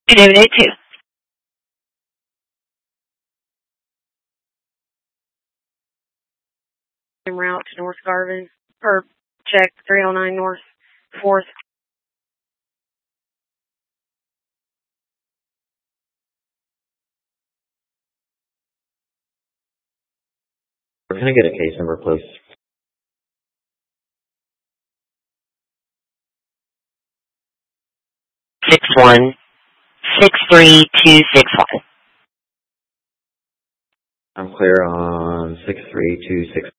David 82. Route to North Garvin, or check 309 North 4th. Can I get a case number, please? 6163261. I'm clear on 63261.